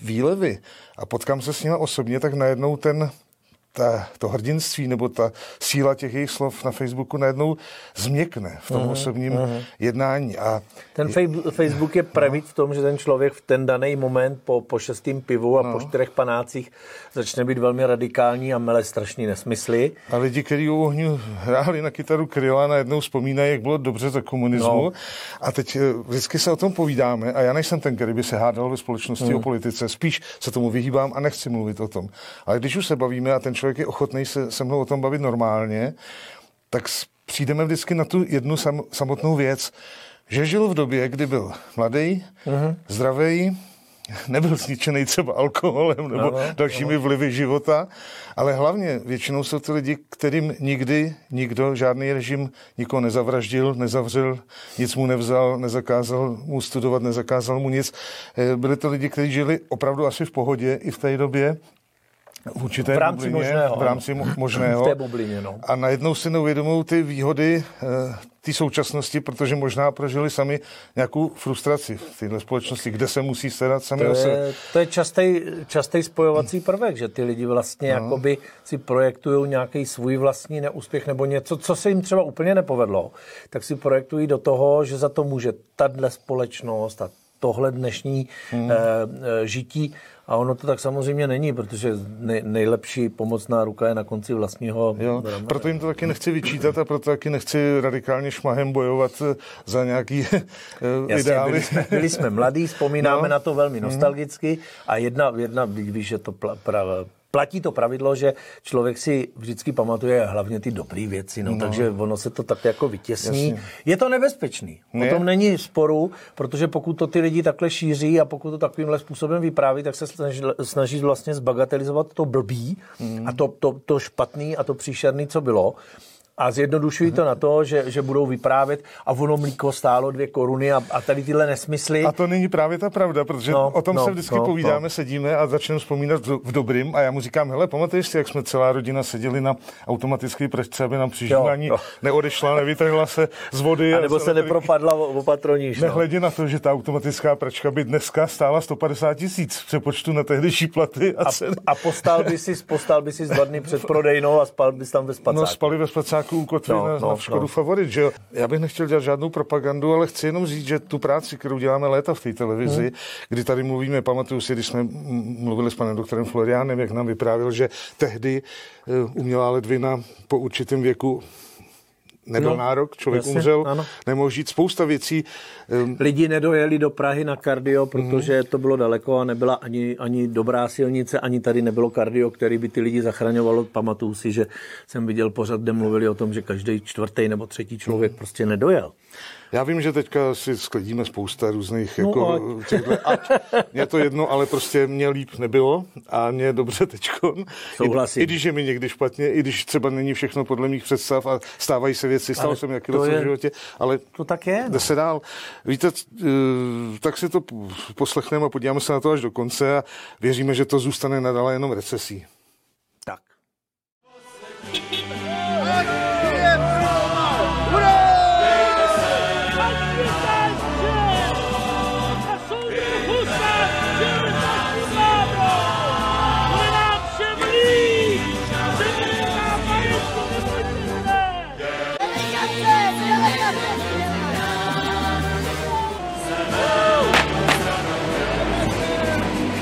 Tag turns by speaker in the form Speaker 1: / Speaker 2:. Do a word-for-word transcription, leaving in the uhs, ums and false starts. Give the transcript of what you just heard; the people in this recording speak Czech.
Speaker 1: výlevy a potkám se s nimi osobně, tak najednou ten Ta, to hrdinství nebo ta síla těch jejich slov na Facebooku najednou změkne v tom uh-huh, osobním uh-huh. jednání. A
Speaker 2: ten je, Facebook je pravý no. v tom, že ten člověk v ten daný moment po, po šestým pivu a no. po čtyřech panácích začne být velmi radikální a mele strašný nesmysly.
Speaker 1: A lidi, kteří u ohňu hráli na kytaru Kryla, najednou vzpomínají, jak bylo dobře za komunismu. No. A teď vždycky se o tom povídáme a já nejsem ten, který by se hádal ve společnosti hmm. o politice. Spíš se tomu vyhýbám a nechci mluvit o tom. Ale když už se bavíme a ten člověk je ochotný se se mnou o tom bavit normálně, tak přijdeme vždycky na tu jednu sam, samotnou věc, že žil v době, kdy byl mladý, uh-huh. zdravý, nebyl zničený třeba alkoholem nebo no, dalšími no. vlivy života, ale hlavně většinou jsou to lidi, kterým nikdy nikdo, žádný režim nikoho nezavraždil, nezavřel, nic mu nevzal, nezakázal mu studovat, nezakázal mu nic. Byli to lidi, kteří žili opravdu asi v pohodě i v té době, v určité
Speaker 2: v rámci
Speaker 1: bublině,
Speaker 2: možného.
Speaker 1: V rámci možného.
Speaker 2: V té bublině, no.
Speaker 1: A najednou si neuvědomují ty výhody e, té současnosti, protože možná prožili sami nějakou frustraci v této společnosti, kde se musí starat sami
Speaker 2: to
Speaker 1: o sebe.
Speaker 2: Je, to je častý, častý spojovací prvek, že ty lidi vlastně no. jakoby si projektují nějaký svůj vlastní neúspěch nebo něco, co se jim třeba úplně nepovedlo, tak si projektují do toho, že za to může tato společnost a tohle dnešní hmm. e, e, žití. A ono to tak samozřejmě není, protože nej, nejlepší pomocná ruka je na konci vlastního...
Speaker 1: Jo, proto jim to taky nechci vyčítat a proto taky nechci radikálně šmahem bojovat za nějaký Jasně, ideály.
Speaker 2: Byli jsme, byli jsme mladí, vzpomínáme no. na to velmi nostalgicky a jedna, jedna víš, že to pra, pra, platí to pravidlo, že člověk si vždycky pamatuje hlavně ty dobré věci, no, no. takže ono se to tak jako vytěsní. Jasně. Je to nebezpečný. Ne? O tom není sporu, protože pokud to ty lidi takhle šíří a pokud to takovýmhle způsobem vypráví, tak se snaží, snaží vlastně zbagatelizovat to blbý mm. a to, to, to špatný a to příšerný, co bylo. A zjednodušují to na to, že, že budou vyprávět a ono mlíko stálo dvě koruny a, a tady tyhle nesmysly.
Speaker 1: A to není právě ta pravda, protože no, o tom no, se vždycky no, povídáme, no. sedíme a začneme vzpomínat v, v dobrým a já mu říkám, hele, pamatuješ si, jak jsme celá rodina seděli na automatické pračce, aby nám přižívání neodešla, nevytrhla se z vody.
Speaker 2: A nebo a se tady... nepropadla opatroníš.
Speaker 1: Nehledě no. na to, že ta automatická pračka by dneska stála sto padesát tisíc v přepočtu na tehdejší platy. A,
Speaker 2: a, a postal by si, postal by si dva dny před prodejnou a spal bys tam ve spacáku.
Speaker 1: No, spali ve spacáku ukotví
Speaker 2: no,
Speaker 1: na,
Speaker 2: no,
Speaker 1: na Škodu
Speaker 2: no.
Speaker 1: Favorit, že jo. Já bych nechtěl dělat žádnou propagandu, ale chci jenom říct, že tu práci, kterou děláme léta v té televizi, hmm. kdy tady mluvíme, pamatuju si, když jsme mluvili s panem doktorem Floriánem, jak nám vyprávěl, že tehdy uh, umělá ledvina po určitém věku nebyl no, nárok, člověk jasně, umřel, ano. nemohl žít, spousta věcí. Um,
Speaker 2: Lidi nedojeli do Prahy na kardio, protože to bylo daleko a nebyla ani, ani dobrá silnice, ani tady nebylo kardio, který by ty lidi zachraňovalo. Pamatuju si, že jsem viděl pořad, kde mluvili o tom, že každý čtvrtý nebo třetí člověk mm. prostě nedojel.
Speaker 1: Já vím, že teďka si sklidíme spousta různých no, jako těchto, ať mě to jedno, ale prostě mě líp nebylo a mě dobře teďko.
Speaker 2: Souhlasím.
Speaker 1: I, I když je mi někdy špatně, i když třeba není všechno podle mých představ a stávají se věci, stalo se mi jaký v životě, ale
Speaker 2: to tak je.
Speaker 1: Jde se dál. Víte, tak si to poslechneme a podíváme se na to až do konce a věříme, že to zůstane nadále jenom recesí.